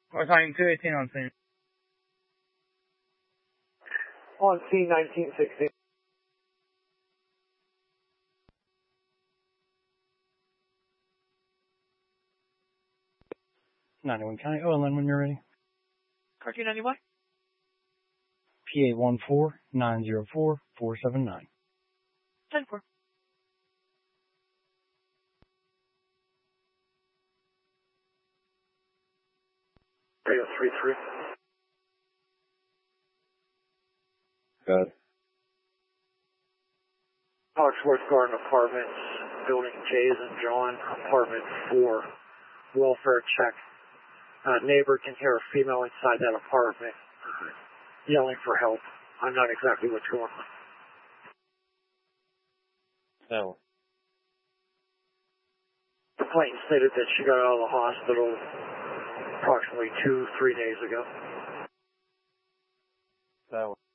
We're talking 218 on scene. On scene 1960. 91 County. OLN when you're ready. Car 291. PA 14904-479. 10-4. Radio 33. Good. Oxworth Garden Apartments, building J's and John, apartment 4, welfare check. Neighbor can hear a female inside that apartment yelling for help. I'm not exactly what's going on. So. The complainant stated that she got out of the hospital approximately 2-3 days ago. So.